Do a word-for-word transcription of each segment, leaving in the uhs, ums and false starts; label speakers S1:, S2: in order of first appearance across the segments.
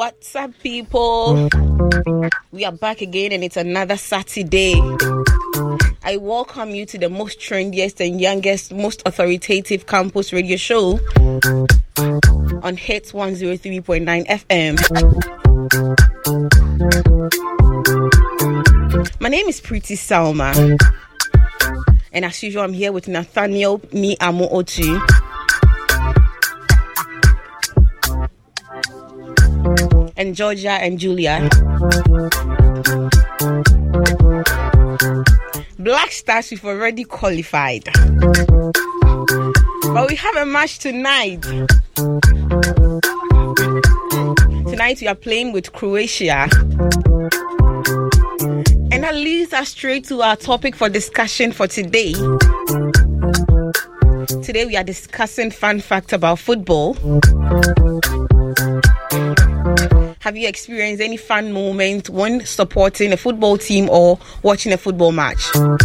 S1: What's up, people? We are back again, and it's another Saturday. I welcome you to the most trendiest and youngest, most authoritative campus radio show on Hits one oh three point nine F M. My name is Pretty Salma, and as usual, I'm here with Nathaniel Mi Amo Otu. And Georgia and Julia. Black Stars, we've already qualified. But we have a match tonight. Tonight we are playing with Croatia. And that leads us straight to our topic for discussion for today. Today we are discussing fun facts about football. Have you experienced any fun moment when supporting a football team or watching a football match?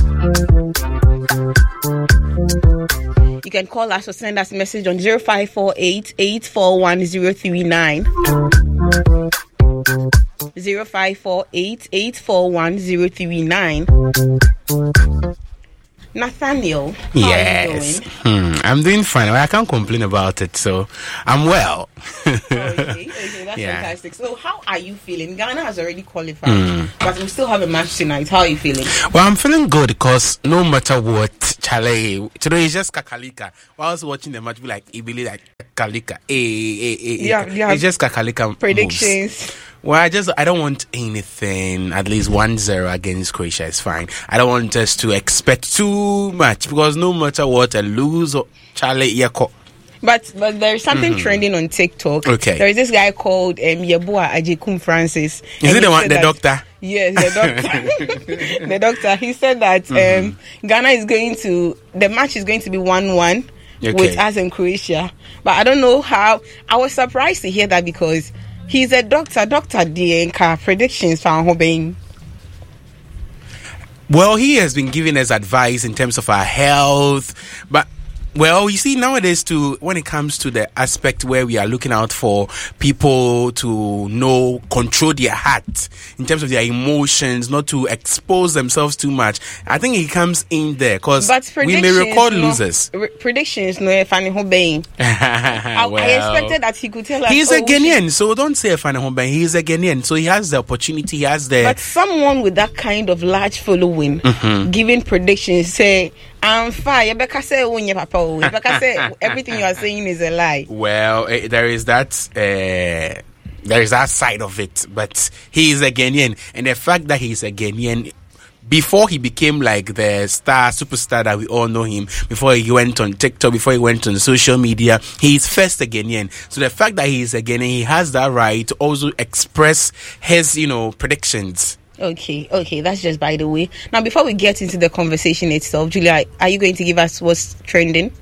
S1: You can call us or send us a message on zero five four eight, eight four one zero three nine. zero five four eight, eight four one zero three nine. Nathaniel, how
S2: yes.
S1: are you doing?
S2: Hmm, I'm doing fine. I can't complain about it, so I'm well.
S1: Oh, okay, okay, that's
S2: Yeah.
S1: fantastic. So, how are you feeling? Ghana has already qualified,
S2: Mm.
S1: but we still have a match tonight. How are you feeling?
S2: Well, I'm feeling good because no matter what, Charlie, today is just kakalika. While I was watching the match, be like, it really like kakalika. Hey, hey, hey,
S1: Yeah, yeah.
S2: It's just kakalika
S1: Predictions.
S2: moves. Well, I just I don't want anything. At least one zero against Croatia is fine. I don't want us to expect too much because no matter what, a lose or Charlie Yako.
S1: But but there's something mm-hmm. trending on TikTok.
S2: Okay.
S1: There is this guy called um, Yeboah Ajekum Francis.
S2: Is it the one, the
S1: that,
S2: doctor?
S1: Yes, the doctor. The doctor. He said that mm-hmm. um, Ghana is going to the match is going to be one one
S2: okay.
S1: with us and Croatia. But I don't know how. I was surprised to hear that because he's a doctor. Doctor D N K predictions from Hobing.
S2: Well, he has been giving us advice in terms of our health, but well, you see, nowadays, too, when it comes to the aspect where we are looking out for people to know, control their heart in terms of their emotions, not to expose themselves too much, I think he comes in there because we may record
S1: no,
S2: losers.
S1: Re- predictions, no, Fanny Hobing. I,
S2: well,
S1: I expected that he could tell us.
S2: He's
S1: oh,
S2: a Ghanaian, so don't say Fanny Hobing. He's a Ghanaian, so he has the opportunity, he has the.
S1: But someone with that kind of large following,
S2: mm-hmm.
S1: giving predictions, say, I'm fine. Rebecca say, papa. Rebecca say, everything you are saying is a lie.
S2: Well, uh, there is that. Uh, there is that side of it, but he is a Ghanaian, and the fact that he is a Ghanaian, before he became like the star, superstar that we all know him, before he went on TikTok, before he went on social media, he is first a Ghanaian. So the fact that he is a Ghanaian, he has that right to also express his, you know, predictions.
S1: Okay, okay, that's just by the way. Now, before we get into the conversation itself, Julia, are you going to give us what's trending?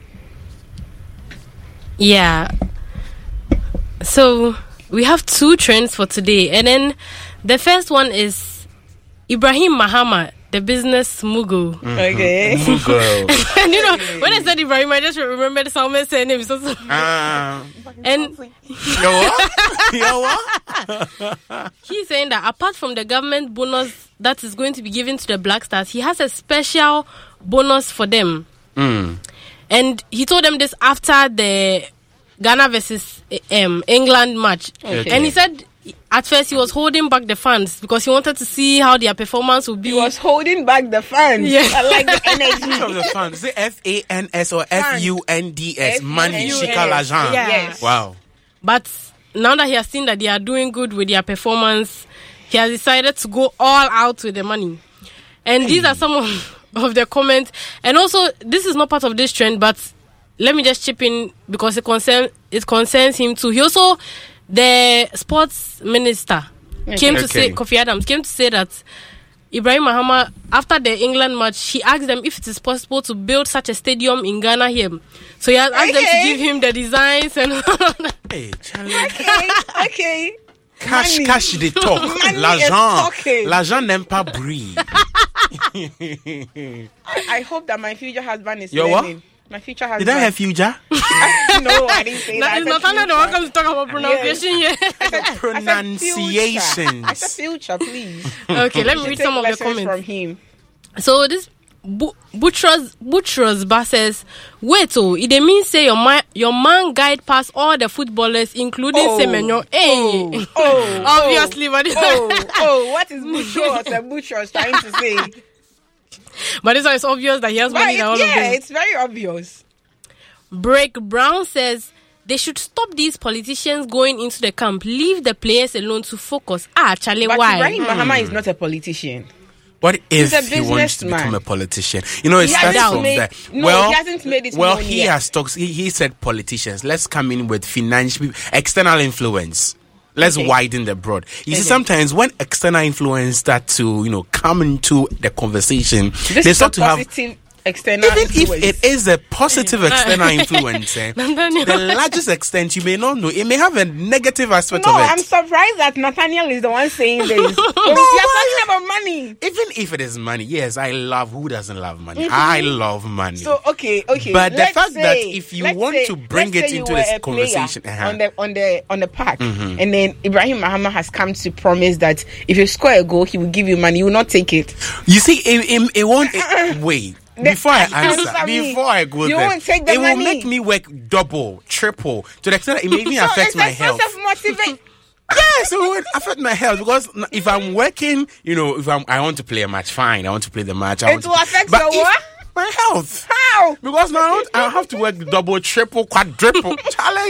S3: Yeah. So, we have two trends for today. And then the first one is Ibrahim Mahama, the business mogul.
S2: Mm-hmm.
S1: Okay.
S2: Mogul.
S3: And you know, when I said Ibrahim, I just remembered Salman saying name. So, so.
S2: Uh,
S3: and
S2: yo what? Yo what?
S3: He's saying that apart from the government bonus that is going to be given to the Black Stars, he has a special bonus for them.
S2: Mm.
S3: And he told them this after the Ghana versus um, England match.
S2: Okay.
S3: And he said at first he was holding back the fans because he wanted to see how their performance would be.
S1: He was holding back the fans.
S3: Yeah.
S1: I like the energy.
S2: Of the fans. Is it F A N S or F U N D S? Mani Shika Lajan.
S3: Yes.
S2: Wow.
S3: But now that he has seen that they are doing good with their performance, he has decided to go all out with the money. And these are some of, of the comments. And also, this is not part of this trend, but let me just chip in because it, concern, it concerns him too. He also, the sports minister, okay. came to
S2: okay.
S3: say, Kofi Adams, came to say that Ibrahim Mahama, after the England match, he asked them if it is possible to build such a stadium in Ghana here. So he has asked okay. them to give him the designs and all that.
S2: Hey, Charlie.
S1: Okay, okay.
S2: Cash,
S1: Money.
S2: cash, they talk. L'argent, l'argent n'aime pas bruit.
S1: I, I hope that my future husband is
S2: Yo,
S1: learning.
S2: what?
S1: My future husband.
S2: Did I have future?
S1: I, no, I didn't say that.
S3: It's not the one comes to talk about pronunciation
S1: Yes.
S3: here.
S1: I said,
S2: Pronunciations.
S1: I said future, please.
S3: Okay, let
S1: You
S3: me read
S1: should
S3: some of
S1: take
S3: the
S1: lessons
S3: comments.
S1: from him.
S3: So this Bu- Butchers Butchers Bar says, wait, oh, it dey mean say your man your man guide past all the footballers, including
S1: Oh,
S3: Semenyo. Hey,
S1: oh, oh,
S3: obviously, but this,
S1: Oh, oh, what is Butchers and Butchers trying to say?
S3: but this one is obvious that he has
S1: But
S3: money
S1: it-
S3: than all of
S1: yeah,
S3: them.
S1: it's very obvious.
S3: Break Brown says they should stop these politicians going into the camp. Leave the players alone to focus. Ah, Charlie,
S1: But
S3: why?
S1: Ibrahim Mahama is not a politician.
S2: What if
S1: a
S2: he wants to
S1: businessman.
S2: become a politician? You know, it
S1: He
S2: starts
S1: hasn't
S2: from
S1: made-
S2: there.
S1: no,
S2: well,
S1: he hasn't made it
S2: well,
S1: known
S2: he
S1: yet.
S2: has talks. He, he said politicians. Let's come in with financial, external influence. Let's
S1: Okay.
S2: widen the broad. You see,
S1: Okay.
S2: sometimes when external influence start to, you know, come into the conversation,
S1: This
S2: they
S1: is a
S2: start to have.
S1: positive external
S2: Even if
S1: influence.
S2: it is a positive external influence, eh,
S3: Nathaniel.
S2: the largest extent you may not know, it may have a negative aspect
S1: No,
S2: of it.
S1: I'm surprised that Nathaniel is the one saying this. You're talking about money.
S2: Even if it is money, yes, I love. Who doesn't love money? I love money.
S1: So okay, okay.
S2: But the
S1: let's
S2: fact
S1: say,
S2: that if you
S1: let's
S2: want
S1: say-
S2: to bring
S1: let's
S2: it
S1: say you
S2: into
S1: were
S2: this
S1: a player
S2: conversation, uh-huh.
S1: on the on the on the park, and then Ibrahim Mahama has come to promise that if you score a goal, he will give you money. You will not take it.
S2: You see, it, it, it won't. It, wait. Before I answer,
S1: Answer me.
S2: before I go
S1: You
S2: there,
S1: won't take the
S2: it will
S1: money.
S2: make me work double, triple, to the extent that it may even
S1: So
S2: affect
S1: it's
S2: my
S1: a
S2: health.
S1: source of motivation.
S2: Yes, it will affect my health because if I'm working, you know, if I'm, I want to play a match, fine, I want to play the match. I
S1: It
S2: want
S1: will
S2: to,
S1: affect
S2: but
S1: your
S2: if-
S1: what?
S2: My health.
S1: How?
S2: Because now I, don't- I have to work double, triple, quadruple. Challenge.